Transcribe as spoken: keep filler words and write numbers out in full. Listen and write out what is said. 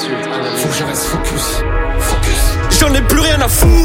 Faut que je reste focus. Focus. J'en ai plus rien à foutre.